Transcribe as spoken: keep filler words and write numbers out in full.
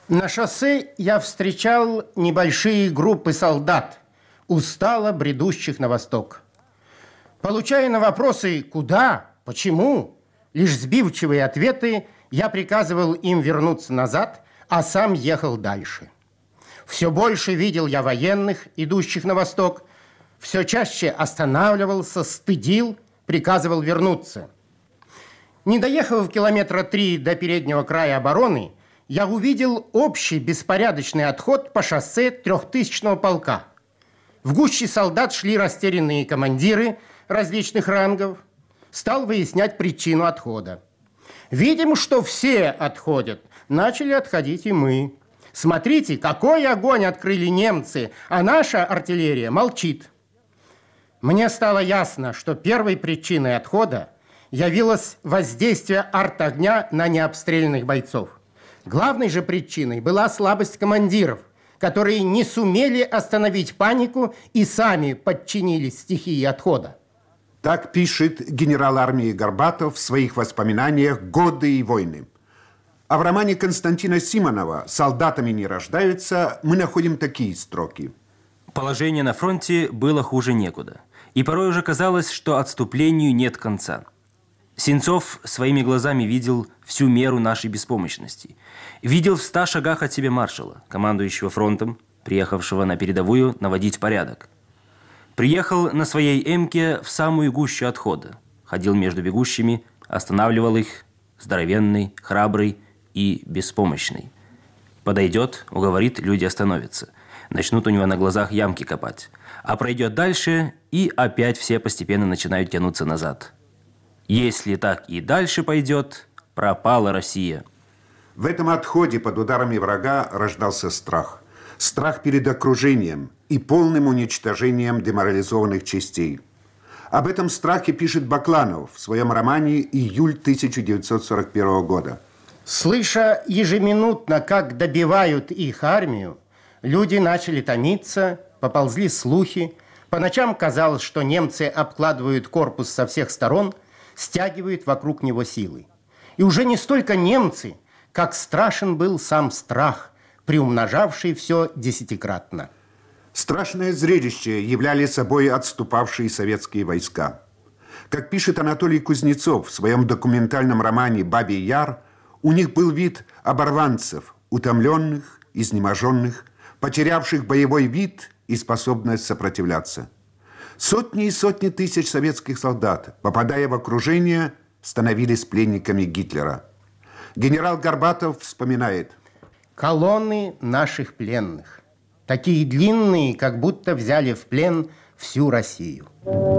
На шоссе я встречал небольшие группы солдат, устало бредущих на восток. Получая на вопросы «куда?», «почему?», лишь сбивчивые ответы, я приказывал им вернуться назад, а сам ехал дальше. Все больше видел я военных, идущих на восток, все чаще останавливался, стыдил, приказывал вернуться. Не доехав километра три до переднего края обороны, я увидел общий беспорядочный отход по шоссе трехтысячного полка. В гуще солдат шли растерянные командиры различных рангов. Стал выяснять причину отхода. Видим, что все отходят. Начали отходить и мы. Смотрите, какой огонь открыли немцы, а наша артиллерия молчит. Мне стало ясно, что первой причиной отхода явилось воздействие артогня на необстрелянных бойцов. Главной же причиной была слабость командиров, которые не сумели остановить панику и сами подчинились стихии отхода. Так пишет генерал армии Горбатов в своих воспоминаниях «Годы и войны». А в романе Константина Симонова «Солдатами не рождаются» мы находим такие строки. Положение на фронте было хуже некуда. И порой уже казалось, что отступлению нет конца. Сенцов своими глазами видел всю меру нашей беспомощности. Видел в ста шагах от себя маршала, командующего фронтом, приехавшего на передовую наводить порядок. Приехал на своей эмке в самую гущу отхода. Ходил между бегущими, останавливал их, здоровенный, храбрый и беспомощный. Подойдет, уговорит, люди остановятся. Начнут у него на глазах ямки копать. А пройдет дальше, и опять все постепенно начинают тянуться назад. Если так и дальше пойдет, пропала Россия. В этом отходе под ударами врага рождался страх. Страх перед окружением и полным уничтожением деморализованных частей. Об этом страхе пишет Бакланов в своем романе «Июль тысяча девятьсот сорок первого года». Слыша ежеминутно, как добивают их армию, люди начали томиться, поползли слухи. По ночам казалось, что немцы обкладывают корпус со всех сторон, стягивают вокруг него силы. И уже не столько немцы, как страшен был сам страх, приумножавший все десятикратно. Страшное зрелище являли собой отступавшие советские войска. Как пишет Анатолий Кузнецов в своем документальном романе «Бабий Яр», у них был вид оборванцев, утомленных, изнеможенных, потерявших боевой вид и способность сопротивляться. Сотни и сотни тысяч советских солдат, попадая в окружение, становились пленниками Гитлера. Генерал Горбатов вспоминает: колонны наших пленных, такие длинные, как будто взяли в плен всю Россию.